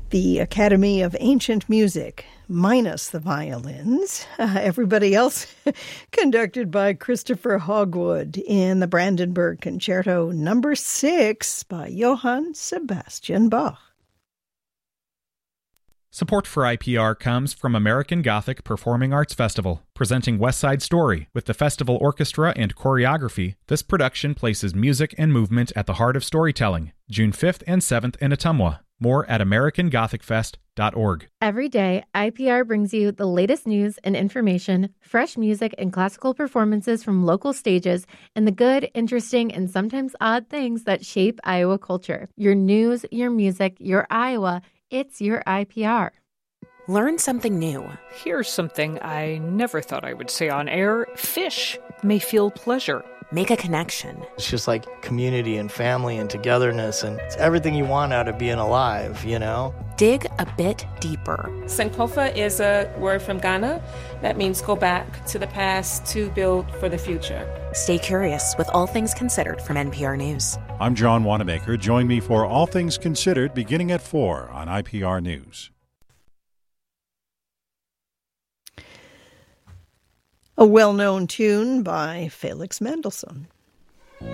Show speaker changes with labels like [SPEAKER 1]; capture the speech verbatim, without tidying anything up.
[SPEAKER 1] The Academy of Ancient Music, minus the violins. Uh, everybody else conducted by Christopher Hogwood in the Brandenburg Concerto number six by Johann Sebastian Bach.
[SPEAKER 2] Support for I P R comes from American Gothic Performing Arts Festival, presenting West Side Story. With the festival orchestra and choreography, this production places music and movement at the heart of storytelling. June fifth and seventh in Ottumwa. More at american gothic fest dot org.
[SPEAKER 3] Every day, I P R brings you the latest news and information, fresh music and classical performances from local stages, and the good, interesting, and sometimes odd things that shape Iowa culture. Your news, your music, your Iowa, it's your I P R.
[SPEAKER 4] Learn something new.
[SPEAKER 5] Here's something I never thought I would say on air. Fish may feel pleasure.
[SPEAKER 4] Make a connection.
[SPEAKER 6] It's just like community and family and togetherness, and it's everything you want out of being alive, you know?
[SPEAKER 4] Dig a bit deeper.
[SPEAKER 7] Sankofa is a word from Ghana that means go back to the past to build for the future.
[SPEAKER 4] Stay curious with All Things Considered from N P R News.
[SPEAKER 8] I'm John Wanamaker. Join me for All Things Considered beginning at four on I P R News.
[SPEAKER 1] A well-known tune by Felix Mendelssohn.